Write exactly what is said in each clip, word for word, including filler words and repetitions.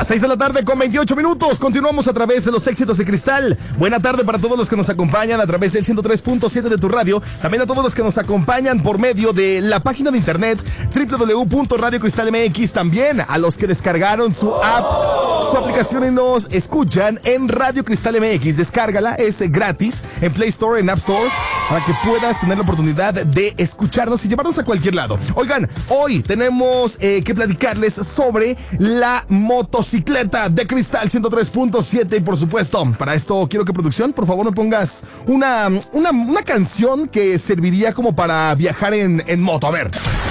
Las seis de la tarde con veintiocho minutos. Continuamos a través de los éxitos de Cristal. Buena tarde para todos los que nos acompañan a través del ciento tres punto siete de tu radio. También a todos los que nos acompañan por medio de la página de internet doble u doble u doble u punto radio cristal m x. También a los que descargaron su app, su aplicación y nos escuchan en Radio Cristal M X. Descárgala, es gratis en Play Store, en App Store, para que puedas tener la oportunidad de escucharnos y llevarnos a cualquier lado. Oigan, hoy tenemos eh, que platicarles sobre la motocicleta de Cristal ciento tres punto siete y por supuesto, para esto quiero que producción, por favor, me pongas una, una, una canción que serviría como para viajar en, en moto. A ver.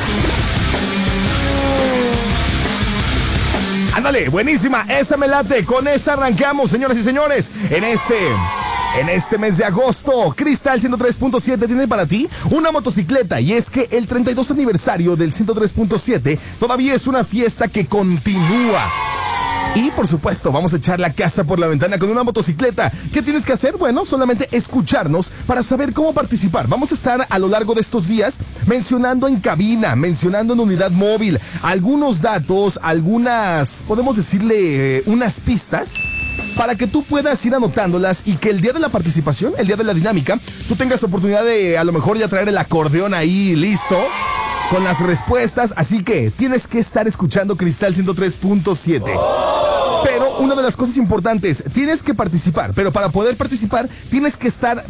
Ándale, buenísima, esa me late, con esa arrancamos, señoras y señores, en este... En este mes de agosto, Cristal ciento tres punto siete tiene para ti una motocicleta, y es que el treinta y dos aniversario del ciento tres punto siete todavía es una fiesta que continúa. Y por supuesto, vamos a echar la casa por la ventana con una motocicleta. ¿Qué tienes que hacer? Bueno, solamente escucharnos para saber cómo participar. Vamos a estar a lo largo de estos días mencionando en cabina, mencionando en unidad móvil, algunos datos, algunas, podemos decirle, eh, unas pistas, para que tú puedas ir anotándolas y que el día de la participación, el día de la dinámica, tú tengas oportunidad de a lo mejor ya traer el acordeón ahí listo con las respuestas. Así que tienes que estar escuchando Cristal ciento tres punto siete. Pero una de las cosas importantes, tienes que participar, pero para poder participar tienes que estar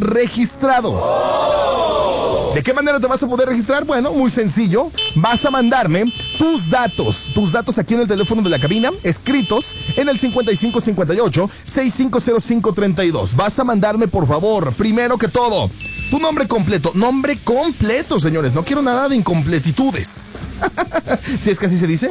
registrado. ¿De qué manera te vas a poder registrar? Bueno, muy sencillo. Vas a mandarme tus datos, tus datos aquí en el teléfono de la cabina, escritos en el cincuenta y cinco cincuenta y ocho, sesenta y cinco cero cinco treinta y dos. Vas a mandarme, por favor, primero que todo, tu nombre completo. Nombre completo, señores. No quiero nada de incompletitudes. Si es que así se dice.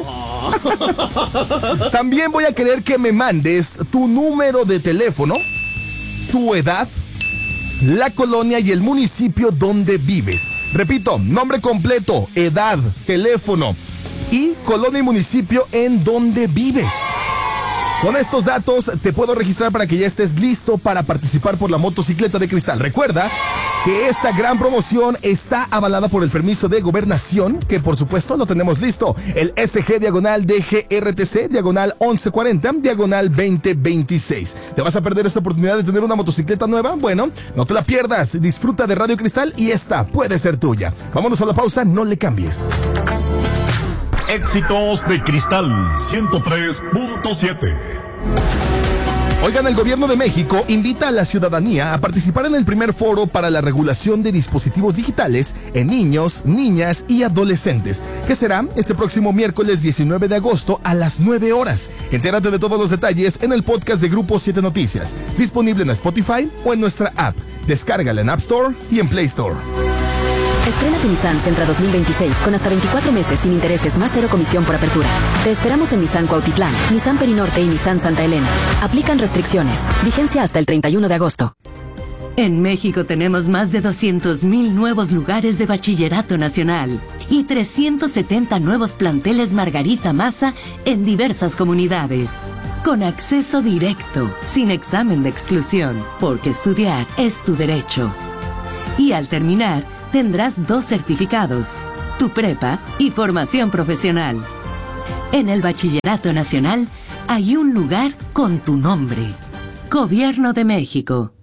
También voy a querer que me mandes tu número de teléfono, tu edad, la colonia y el municipio donde vives. Repito, nombre completo, edad, teléfono y colonia y municipio en donde vives. Con estos datos te puedo registrar para que ya estés listo para participar por la motocicleta de Cristal. Recuerda que esta gran promoción está avalada por el permiso de gobernación, que por supuesto lo tenemos listo. El S G diagonal D G R T C diagonal once cuarenta diagonal veinte veintiséis. ¿Te vas a perder esta oportunidad de tener una motocicleta nueva? Bueno, no te la pierdas. Disfruta de Radio Cristal y esta puede ser tuya. Vámonos a la pausa, no le cambies. Éxitos de Cristal ciento tres punto siete. Oigan, el gobierno de México invita a la ciudadanía a participar en el primer foro para la regulación de dispositivos digitales en niños, niñas y adolescentes, que será este próximo miércoles diecinueve de agosto a las nueve horas. Entérate de todos los detalles en el podcast de Grupo siete Noticias, disponible en Spotify o en nuestra app. Descárgala en App Store y en Play Store. Estrena tu Nissan Sentra dos mil veintiséis con hasta veinticuatro meses sin intereses más cero comisión por apertura. Te esperamos en Nissan Cuautitlán, Nissan Perinorte y Nissan Santa Elena. Aplican restricciones. Vigencia hasta el treinta y uno de agosto. En México tenemos más de doscientos mil nuevos lugares de bachillerato nacional y trescientos setenta nuevos planteles Margarita Maza en diversas comunidades. Con acceso directo, sin examen de exclusión, porque estudiar es tu derecho. Y al terminar, tendrás dos certificados, tu prepa y formación profesional. En el Bachillerato Nacional hay un lugar con tu nombre. Gobierno de México.